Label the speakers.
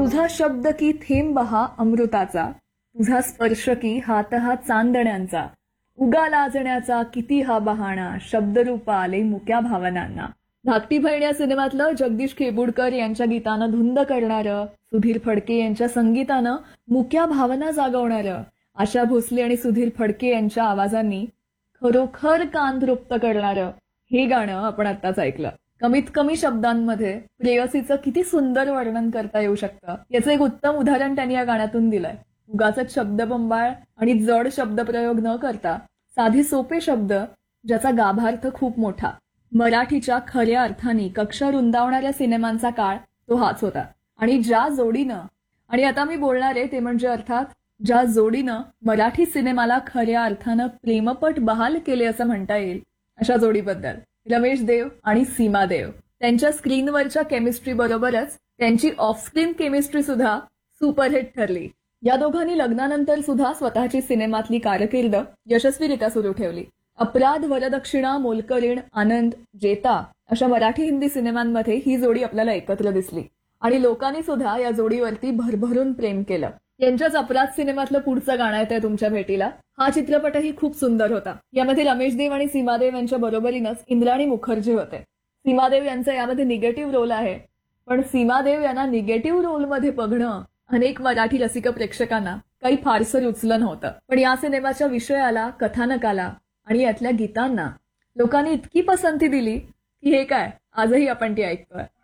Speaker 1: तुझा शब्द की थेंब हा अमृताचा, तुझा स्पर्श की हात हा चांदण्यांचा, उगा लाजण्याचा किती हा बहाणा, शब्दरूप आले मुक्या भावनांना. धाकटी बहीण या सिनेमातलं जगदीश खेबुडकर यांच्या गीतानं धुंद करणारं, सुधीर फडके यांच्या संगीतानं मुक्या भावना जागवणारं, आशा भोसले आणि सुधीर फडके यांच्या आवाजांनी खरोखर कान तृप्त करणारं हे गाणं आपण आत्ताच ऐकलं. कमीत कमी शब्दांमध्ये प्रेयसीचं किती सुंदर वर्णन करता येऊ शकतं याचं एक उत्तम उदाहरण त्यांनी या गाण्यातून दिलंय. उगाचच शब्दबंबाळ आणि जड शब्दप्रयोग न करता साधे सोपे शब्द ज्याचा गाभार्थ खूप मोठा. मराठीच्या खऱ्या अर्थाने कक्षा रुंदावणाऱ्या सिनेमांचा काळ तो हाच होता. आणि ज्या जोडीनं, आणि आता मी बोलणार आहे ते म्हणजे अर्थात ज्या जोडीनं मराठी सिनेमाला खऱ्या अर्थानं प्रेमपट बहाल केले असं म्हणता येईल, अशा जोडीबद्दल रमेश देव आणि सीमा देव. त्यांच्या स्क्रीनवरच्या केमिस्ट्री बरोबरच त्यांची ऑफस्क्रीन केमिस्ट्री सुद्धा सुपरहिट ठरली. या दोघांनी लग्नानंतर सुद्धा स्वतःची सिनेमातली कारकीर्द यशस्वीरित्या सुरू ठेवली. अपराध, वरदक्षिणा, मोलकरीण, आनंद, जेता अशा मराठी हिंदी सिनेमांमध्ये ही जोडी आपल्याला एकत्र दिसली आणि लोकांनी सुद्धा या जोडीवरती भरभरून प्रेम केलं. यांच्याच अपराध सिनेमातलं पुढचं गाणं येतंय तुमच्या भेटीला. हा चित्रपटही खूप सुंदर होता. यामध्ये रमेश देव आणि सीमादेव यांच्या बरोबरीनंच इंद्राणी मुखर्जी होते. सीमादेव यांचा यामध्ये निगेटिव्ह रोल आहे, पण सीमादेव यांना निगेटिव्ह रोलमध्ये बघणं अनेक मराठी रसिक प्रेक्षकांना काही फारसं रुचलं नव्हतं. पण या सिनेमाच्या विषयाला, कथानकाला आणि यातल्या गीतांना लोकांनी इतकी पसंती दिली की हे काय, आजही आपण ती ऐकतोय.